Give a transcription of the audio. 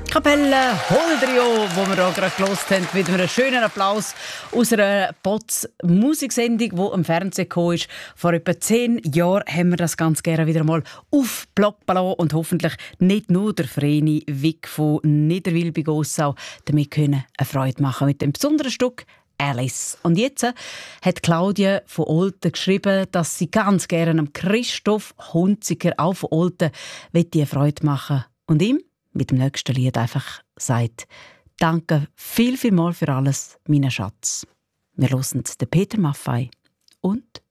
Kapelle Holdrio, wo wir hier gerade gehört haben, mit einem schönen Applaus aus einer Musiksendung, die im Fernsehen gekommen ist. Vor etwa 10 Jahren haben wir das ganz gerne wieder mal aufploppen lassen und hoffentlich nicht nur der Vreni Wick von Niederwil bei Gossau damit eine Freude machen mit dem besonderen Stück Alice. Und jetzt hat Claudia von Olten geschrieben, dass sie ganz gerne Christoph Hunziker, auch von Olten, eine Freude machen und ihm mit dem nächsten Lied einfach sagt: «Danke viel mal für alles, mein Schatz.» Wir hören den Peter Maffay und